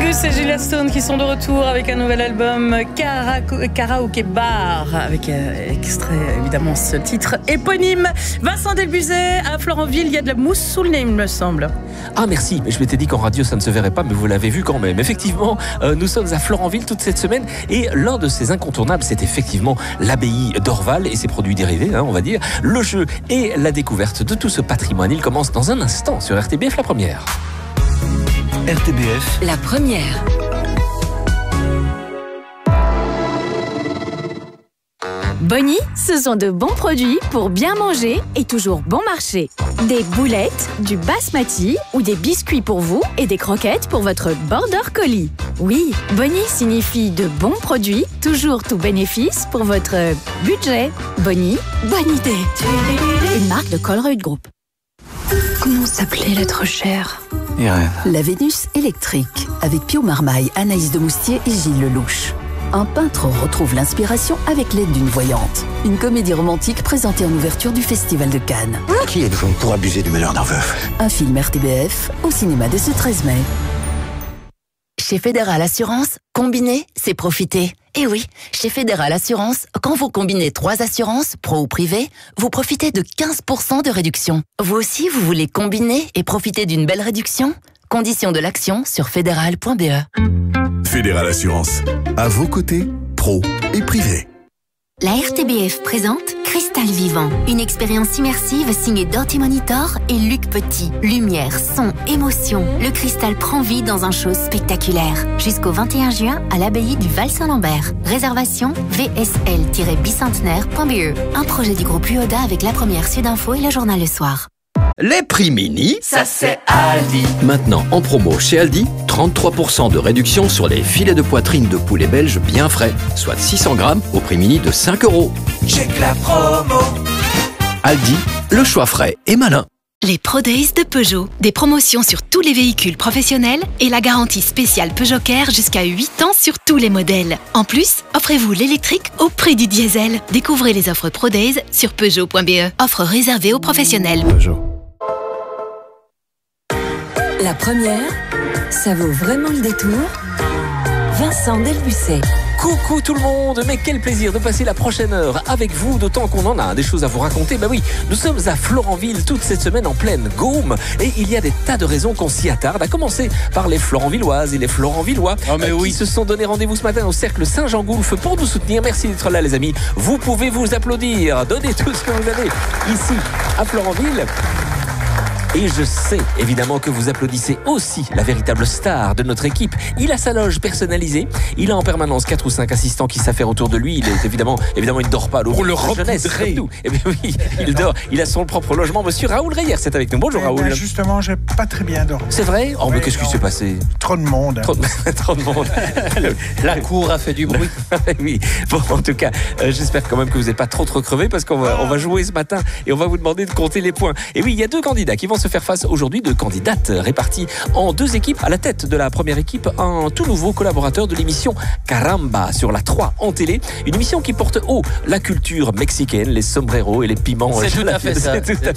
Gus et Julia Stone qui sont de retour avec un nouvel album Karaoke Bar avec extrait évidemment ce titre éponyme. Vincent Delbuzet, à Florentville, il y a de la mousse sous le nez il me semble. Ah merci, mais je m'étais dit qu'en radio ça ne se verrait pas, mais vous l'avez vu quand même. Effectivement, nous sommes à Florentville toute cette semaine et l'un de ces incontournables c'est effectivement l'abbaye d'Orval et ses produits dérivés, on va dire, le jeu et la découverte de tout ce patrimoine. Il commence dans un instant sur RTBF La Première. RTBF La Première. Bonnie, ce sont de bons produits pour bien manger et toujours bon marché. Des boulettes, du basmati ou des biscuits pour vous et des croquettes pour votre border collie. Oui, Bonnie signifie de bons produits, toujours tout bénéfice pour votre budget. Bonnie, bonne idée. Une marque de Colruyt Group. Comment s'appelait l'être cher? Irène. La Vénus électrique, avec Pio Marmaille, Anaïs de Moustier et Gilles Lelouch. Un peintre retrouve l'inspiration avec l'aide d'une voyante. Une comédie romantique présentée en ouverture du Festival de Cannes. Qui êtes-vous pour abuser du malheur d'un veuf? Un film RTBF au cinéma dès ce 13 mai. Chez Fédéral Assurance, combiner, c'est profiter. Et oui, chez Fédéral Assurance, quand vous combinez 3 assurances, pro ou privé, vous profitez de 15% de réduction. Vous aussi, vous voulez combiner et profiter d'une belle réduction? Conditions de l'action sur fédéral.be. Fédéral Assurance, à vos côtés, pro et privé. La RTBF présente Cristal Vivant, une expérience immersive signée Dirty Monitor et Luc Petit. Lumière, son, émotion, le cristal prend vie dans un show spectaculaire. Jusqu'au 21 juin à l'abbaye du Val-Saint-Lambert. Réservation vsl-bicentenaire.be. Un projet du groupe Luoda avec La Première, Sudinfo et le journal Le Soir. Les prix mini, ça c'est Aldi. Maintenant en promo chez Aldi, 33% de réduction sur les filets de poitrine de poulet belge bien frais, soit 600 grammes au prix mini de 5 €. Check la promo. Aldi, le choix frais et malin. Les Pro Days de Peugeot. Des promotions sur tous les véhicules professionnels et la garantie spéciale Peugeot Care jusqu'à 8 ans sur tous les modèles. En plus, offrez-vous l'électrique au prix du diesel. Découvrez les offres Pro Days sur Peugeot.be. Offre réservée aux professionnels. Peugeot. La Première, ça vaut vraiment le détour. Vincent Delbuzet. Coucou tout le monde, mais quel plaisir de passer la prochaine heure avec vous, d'autant qu'on en a des choses à vous raconter. Bah oui, nous sommes à Florentville toute cette semaine en pleine Gaume et il y a des tas de raisons qu'on s'y attarde, à commencer par les Florenvilloises et les Florenvillois qui se sont donné rendez-vous ce matin au Cercle Saint-Jean-Goulf pour nous soutenir. Merci d'être là les amis, vous pouvez vous applaudir, donnez tout ce que vous avez ici à Florentville. Et je sais évidemment que vous applaudissez aussi la véritable star de notre équipe. Il a sa loge personnalisée, il a en permanence 4 ou 5 assistants qui s'affairent autour de lui. Il est évidemment il ne dort pas pour le jeunesse comme nous. Eh bien oui, il dort, il a son propre logement. Monsieur Raoul Reyer, c'est avec nous. Bonjour Raoul. Ben justement, j'ai pas très bien dormi. C'est vrai? Oh mais qu'est-ce qui s'est passé? Trop de monde. Trop de monde. La cour a fait du bruit. Oui. Bon, en tout cas, j'espère quand même que vous n'êtes pas trop crevé parce qu'on va jouer ce matin et on va vous demander de compter les points. Et oui, il y a 2 candidats qui vont se faire face aujourd'hui, 2 candidates réparties en 2 équipes. À la tête de la première équipe, un tout nouveau collaborateur de l'émission Caramba sur la 3 en télé. Une émission qui porte haut la culture mexicaine, les sombreros et les piments. C'est tout à fait ça.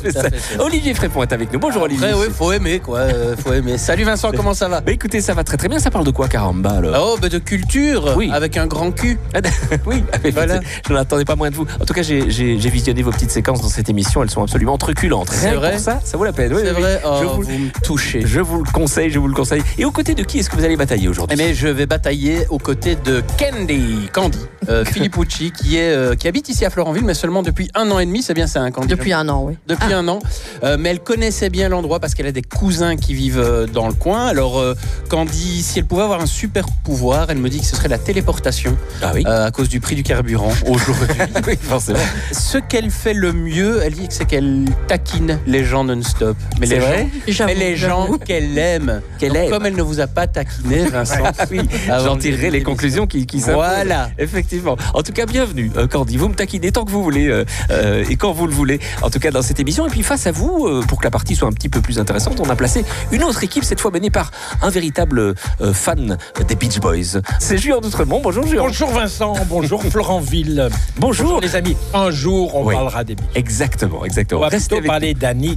Olivier Frépon est avec nous. Bonjour Olivier. Après, oui, faut aimer quoi. Faut aimer. Salut Vincent, comment ça va? Écoutez, ça va très bien. Ça parle de quoi Caramba alors? Oh, de culture, oui. Avec un grand cul. Oui, voilà. Je n'en attendais pas moins de vous. En tout cas, j'ai visionné vos petites séquences dans cette émission. Elles sont absolument truculentes. C'est vrai. Pour ça vaut la peine. Oui, c'est vrai. Oh, vous me touchez. Je vous le conseille. Et aux côtés de qui est-ce que vous allez batailler aujourd'hui? Mais je vais batailler aux côtés de Candy Filippucci, qui habite ici à Florentville, mais seulement depuis 1 an et demi. C'est bien ça, Candy? Depuis 1 an, oui. Depuis 1 an. Mais elle connaissait bien l'endroit parce qu'elle a des cousins qui vivent dans le coin. Alors, Candy, si elle pouvait avoir un super pouvoir, elle me dit que ce serait la téléportation. Ah oui. À cause du prix du carburant aujourd'hui. Oui, forcément. Ce qu'elle fait le mieux, elle dit que c'est qu'elle taquine les gens non-stop. Mais c'est vrai? Mais les gens qu'elle aime. Comme elle ne vous a pas taquiné, Vincent. Oui, j'en tirerai les conclusions qui s'imposent. Voilà. Effectivement. En tout cas, bienvenue, Candy. Vous me taquinez tant que vous voulez et quand vous le voulez. En tout cas, dans cette émission. Et puis, face à vous, pour que la partie soit un petit peu plus intéressante, on a placé une autre équipe, cette fois menée par un véritable fan des Beach Boys. C'est Juan d'Outremont. Bonjour, Juan. Bonjour, Vincent. Bonjour, Bonjour les amis. Un jour, on parlera des Beach Boys. Exactement. On va plutôt parler d'Annick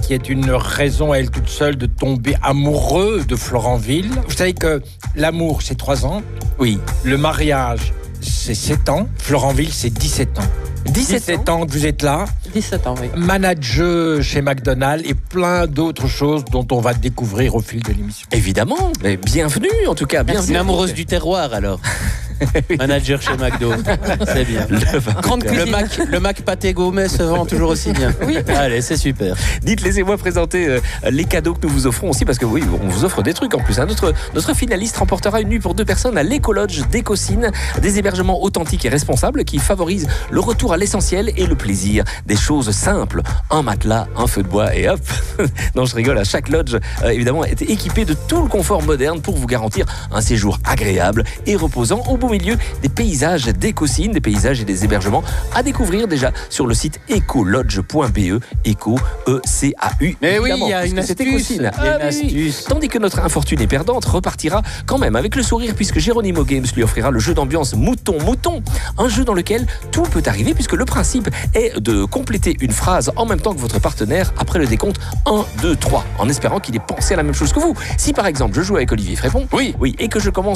qui est une raison à elle toute seule de tomber amoureux de Florenville. Vous savez que l'amour, c'est 3 ans. Oui. Le mariage, c'est 7 ans. Florenville, c'est 17 ans. 17 ans que vous êtes là. 17 ans, oui. Manager chez McDonald's et plein d'autres choses dont on va découvrir au fil de l'émission. Évidemment, mais bienvenue en tout cas. Bienvenue. Une amoureuse du terroir alors. Manager chez McDo, c'est bien. Le Mac pâté gourmet se vend toujours aussi bien. Oui. Allez, c'est super. Dites, laissez-moi présenter les cadeaux que nous vous offrons aussi, parce que oui, on vous offre des trucs en plus. Hein. Notre finaliste remportera une nuit pour 2 personnes à l'Écolodge d'Écosine, des hébergements authentiques et responsables qui favorisent le retour à l'essentiel et le plaisir des choses simples. Un matelas, un feu de bois et hop. Non, je rigole. Chaque lodge, évidemment, est équipé de tout le confort moderne pour vous garantir un séjour agréable et reposant au beau milieu des paysages d'Écosine, des paysages et des hébergements à découvrir déjà sur le site ecolodge.be, Eco, E-C-A-U. Mais oui, il y a une astuce. Tandis que notre infortunée perdante repartira quand même avec le sourire, puisque Geronimo Games lui offrira le jeu d'ambiance Mouton, un jeu dans lequel tout peut arriver, puisque le principe est de compléter une phrase en même temps que votre partenaire après le décompte 1, 2, 3, en espérant qu'il ait pensé à la même chose que vous. Si par exemple je joue avec Olivier Frépon, oui, et que je commence